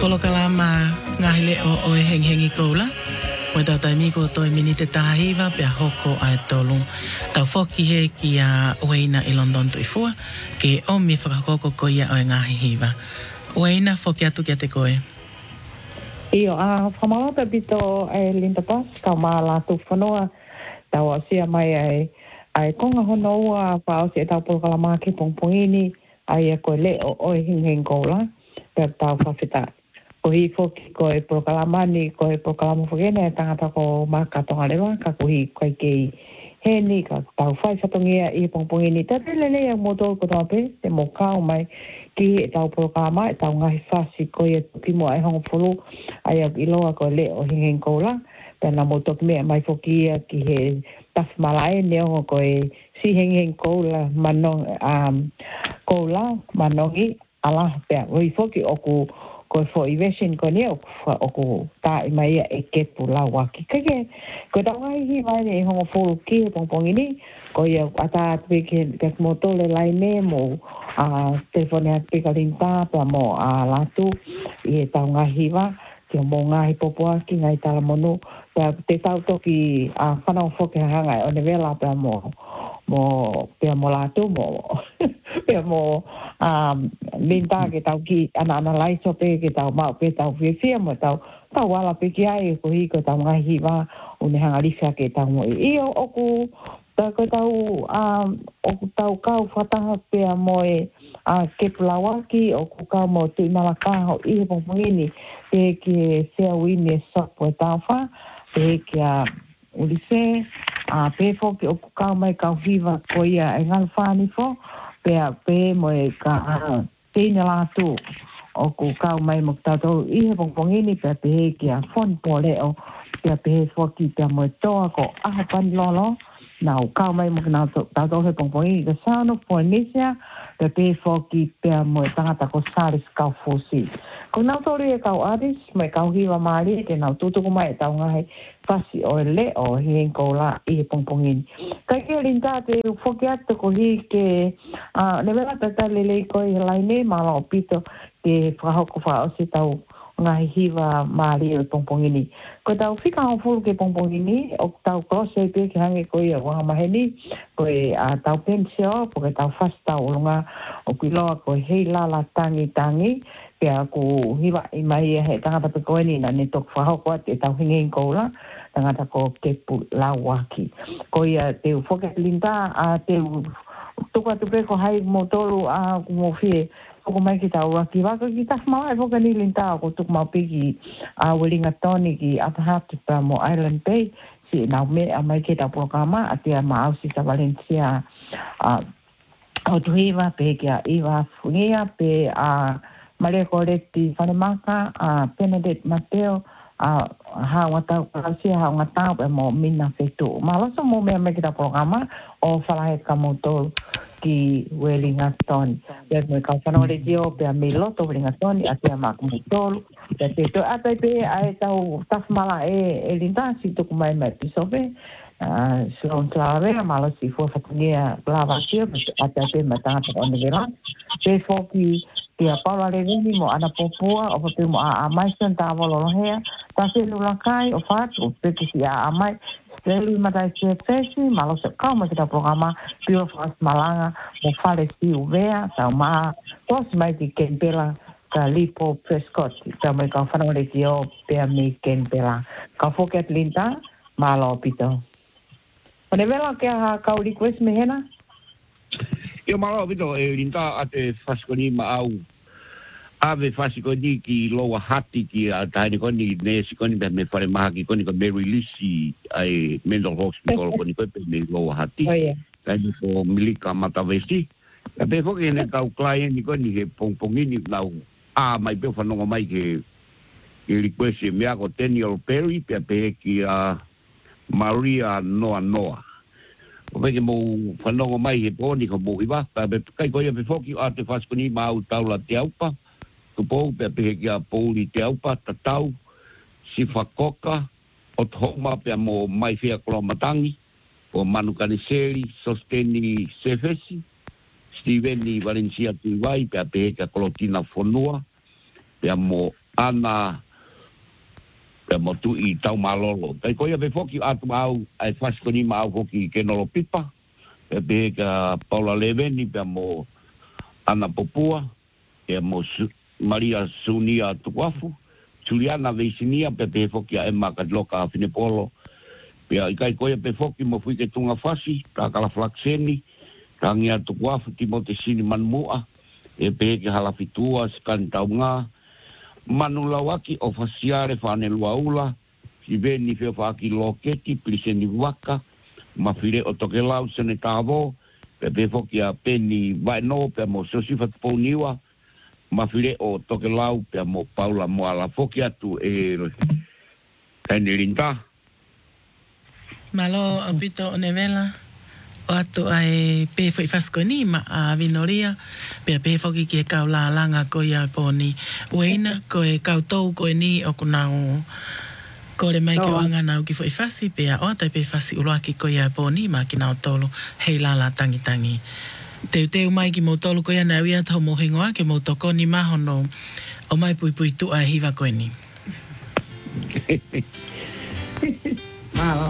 Polo kalama ngahile o hengi koula. Mo tau taimiko toi mini te tahiwa pia hoko ai tolu. Tau foki he ki a Weina I London tuifua ke o mi whakakoko ko ia o ngahi hiwa. Weina foki atu kia te koe. Io, whamalata bito e Linda Bass, ka maa lātu whanua, tau a sia mai ai konga hono ua, pa o sia tau polo kalama ki pongpongini, ai a koe le o hing koula, pe tau whawhita. Ko hi foki ko e prokalamani, ko e prokalama whakene, e tangata ko makatonga lewa, ka ko hi koe kei heni, ka tau whai whatongia I pongpongini. Ta te lele ang motor ko tau pe, te mo kao mai, ki e tau prokalama, e tau ngahi whasi ko e pimo ai hongo pulu, ai au iloa ko le o hingen koula, pe na motor ki mea mai foki ia ki he taf malae neongo ko e si hingen koula, manong, koula, manongi, ala, pe oi foki oku, ko fo ivesin ko ne o ta mai e ke pula waki ke ko ta wai hi mai ne ho fo ki pong ini ko ia ata pe ke moto le lai ne mo telefone pe kalinta pa mo la tu e ta nga hiwa ke mo nga hi popo ki ngai ta mono pa te tau to ki fana fo ke hanga o ne vela pa mo pe mo la tu mo pe mo linta ke tau ki ana lai so pe ke tau mau pe tau fia mo tau wala pe ki ai ko hi ko tau ngahi wa o ne hanga lisa ke tau mo I o ku ta ko tau o tau kau fataha pe mo ke plawaki o ku kau mo te malaka ho I pongpongini pe ke se wini so po tau fa pe ke ulise pe fo ke o ku kau mai kau viva ko ia e ngal fani fo pe mo ka tēnā lātu o ku kau mai mo tātou I pongpongini pe he kia fon po leo pe he foki pe mo toa ko aha pani lolo na o kau mai mo kina tātou he pongpongini ka sāno Polynesia pe foki pe mo tangata ko sāris kau fosi. Ko nau tori e kau aris mo kau hiwa maari ke nau tutuku mai tau ngahi fasi o le o hien ko la I pongpongini. Kai ke rinta te foki atu ko hi ke ne wera tata lele ko I laine mala o pito ke whahoko wha o se tau ngahi hiwa maari o pongpongini. Ko tau whika o fulu ke pongpongini o tau krose pe ke hange ko I a wangamaheni ko tau pensio po ke tau fasta o lunga o kiloa ko hei lala tangi pe aku hiwa I mai he tangata pe koeni na ne tok whahoko at e tau hingin koula tangata ko kepu lawaki. Ko ia te whoke linda te tuka tupe ko hai motoru mo fie ko mai ki tau aki waka ki tas mai ko ni linta ko tuk mau pigi Wellinga Tony ki atahatu pa mo Island Bay si na me mai ki tau programa atia ma au si ta Valencia o tuiva pe ki Iva Funia pe Maria Coretti Fanemaka Benedict Mateo hawa tau kasi hawa tau pe mo mina fetu malaso mo me ki tau programa o falahe ka motor ki Wellinga Tony. Pe me ka whanau le dio pe a me loto Wellinga Tony a te a maka mutolu. Pe te to atai pe ai tau tafmala e linda si tuku mai mai pisope. Silon Clara malo si fua whatungia lava kia a te pe matata o nevera. Pe foki ki a paula le rini mo ana popua o pe mo a maisen ta avolo hea. Ta se lulakai o fatu pe si a mai. Leli matai se fesi, malo se kau ma kita programa Pio Fas Malanga, mo fale si uvea, tau maa, tos mai ki Kempela, ka Lipo Prescott, tau mai kau whanau le tio, pia mi Kempela. Kau foket linta, malo pito. Pane vela kia kau request me hena? Io malo pito, linta ate faskoni ma au. Ave fasikoni ki loa hati ki a taini koni ne sikoni me fare maha ki koni ko Mary Lisi ai mental hospital koni ko me loa hati. Taini ko milika matavesi. Ka pe foki ne kau client ni koni he pongpongini nau mai pe whanonga mai ke request me ako Daniel Perry pe ki Maria Noa. O peke mo whanonga mai he poni ko mo iwa. Pe kai koia pe foki ate fasikoni ma au taula te aupa. Kupou pe kia pouli te aupa tatau si whakoka o tohoma pe mo mai fia kolomatangi o Manu Kaniseri Sosteni Sefesi Steveni Valencia Tuiwai pe kia kolotina fonua pe mo ana pe motu I tau malolo. Tai koia pe foki atu au ai fasikoni ma au foki ke nolo pipa. Pe ka Paula Leveni pe mo ana popua e mo Maria Sunia tuafu. Juliana Veisinia pe foki a Emma Kadloka fine polo. Pe kai koia pe foki mo fui ke tunga fasi ta kala flakseni. Tangia tuafu Timote Sini manmua. E pe ke halafitua skan taunga. Manulawaki o fasiare fane luaula, si veni feo faki loketi, pliseni waka, mafire o toke lau sene tavo, pe foki a peni vai no, pe mo sosifat pouniwa, mafire o toke lau, pe mo Paula moala foki atu Linda. Malo apito o nevela. O atu ai pe foi faskoni ma a vinoria pe foki ki kau la langa ko ia poni weina ko e kau tou ko ni o kunau ko le mai ke anga na ki foi fasi pe o tai pe fasi uloa ki ko ia poni ma ki na tolo hei la tangi te mai ki mo tolo ko ia na ia to mo hingoa ke mo toko ni mahono o mai pui tu ai hiva ko ni Malo